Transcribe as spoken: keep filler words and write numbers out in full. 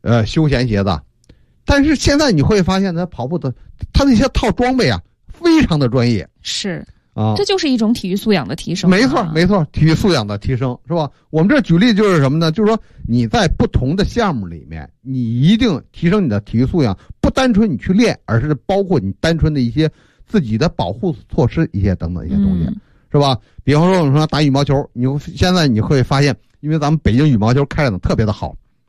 呃休闲鞋子，但是现在你会发现，他跑步的他那些套装备啊，非常的专业。 是啊， 这就是一种体育素养的提升。 没错，没错，体育素养的提升是吧？我们这举例就是什么呢？就是说你在不同的项目里面，你一定提升你的体育素养，不单纯你去练，而是包括你单纯的一些自己的保护措施一些等等一些东西，嗯、是吧？比方说我们说打羽毛球，你现在你会发现，因为咱们北京羽毛球开展的特别的好，